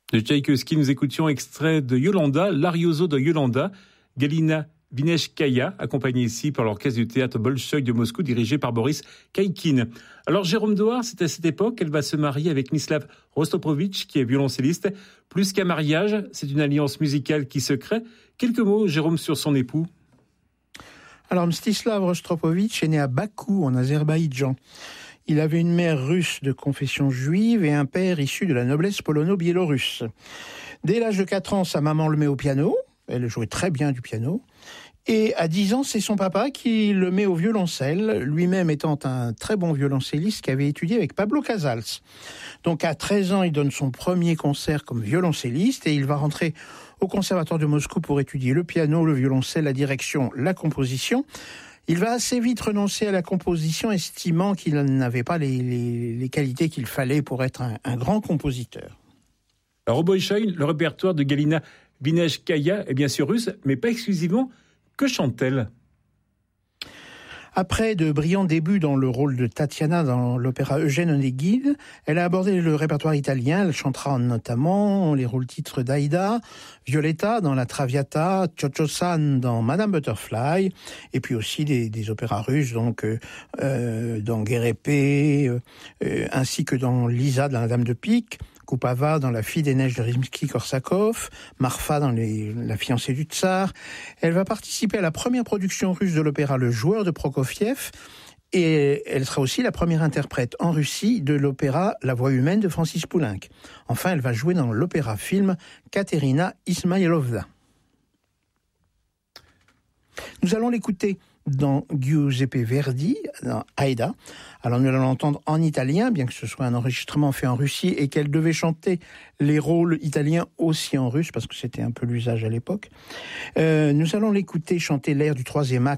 De Tchaïkovski, nous écoutions extrait de Yolanda, l'Arioso de Yolanda, Galina Vineshkaya, accompagnée ici par l'orchestre du théâtre Bolchoï de Moscou, dirigé par Boris Kaikin. Alors Jérôme Doar, c'est à cette époque qu'elle va se marier avec Mislav Rostropovitch, qui est violoncelliste. Plus qu'un mariage, c'est une alliance musicale qui se crée. Quelques mots, Jérôme, sur son époux. Alors Mstislav Rostropovitch est né à Bakou, en Azerbaïdjan. Il avait une mère russe de confession juive et un père issu de la noblesse polono-biélorusse. Dès l'âge de 4 ans, sa maman le met au piano. Elle jouait très bien du piano. Et à 10 ans, c'est son papa qui le met au violoncelle, lui-même étant un très bon violoncelliste qui avait étudié avec Pablo Casals. Donc à 13 ans, il donne son premier concert comme violoncelliste et il va rentrer au Conservatoire de Moscou pour étudier le piano, le violoncelle, la direction, la composition. Il va assez vite renoncer à la composition, estimant qu'il n'avait pas les qualités qu'il fallait pour être un grand compositeur. Alors au Bolchoï, le répertoire de Galina Vineshkaya est bien sûr russe, mais pas exclusivement. Que chante-t-elle ? Après de brillants débuts dans le rôle de Tatiana dans l'opéra Eugène Onegin, elle a abordé le répertoire italien. Elle chantera notamment les rôles-titres d'Aïda, Violetta dans la Traviata, Cho-Cho-san dans Madame Butterfly, et puis aussi des opéras russes, donc dans Guerépé, ainsi que dans Lisa dans La Dame de Pique, Kupava dans La Fille des Neiges de Rimsky-Korsakov, Marfa dans La fiancée du Tsar. Elle va participer à la première production russe de l'opéra Le Joueur de Prokofiev, et elle sera aussi la première interprète en Russie de l'opéra La Voix humaine de Francis Poulenc. Enfin, elle va jouer dans l'opéra-film Katerina Ismailovna. Nous allons l'écouter dans Giuseppe Verdi, dans Aïda. Alors nous allons l'entendre en italien, bien que ce soit un enregistrement fait en Russie et qu'elle devait chanter les rôles italiens aussi en russe, parce que c'était un peu l'usage à l'époque. Nous allons l'écouter chanter l'air du troisième acte